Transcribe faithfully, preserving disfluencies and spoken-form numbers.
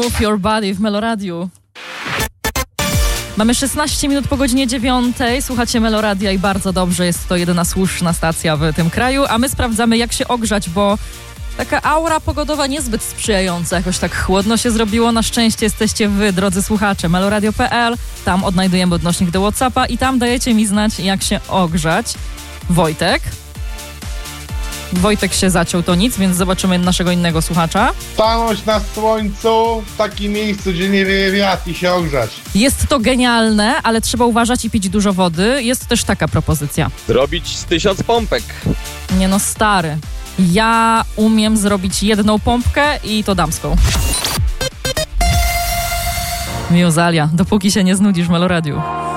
Move Your Body w Meloradiu. Mamy szesnaście minut po godzinie dziewiątej. Słuchacie Meloradia i bardzo dobrze, jest to jedyna słuszna stacja w tym kraju, a my sprawdzamy, jak się ogrzać, bo taka aura pogodowa niezbyt sprzyjająca, jakoś tak chłodno się zrobiło. Na szczęście jesteście wy, drodzy słuchacze, meloradio kropka p l. Tam odnajdujemy odnośnik do WhatsAppa i tam dajecie mi znać, jak się ogrzać. Wojtek. Wojtek się zaciął, to nic, więc zobaczymy naszego innego słuchacza. Stanąć na słońcu w takim miejscu, gdzie nie wieje wiatr i się ogrzać. Jest to genialne, ale trzeba uważać i pić dużo wody. Jest też taka propozycja. Zrobić z tysiąc pompek. Nie no, stary. Ja umiem zrobić jedną pompkę i to damską. Miuzalia, dopóki się nie znudzisz w Meloradiu.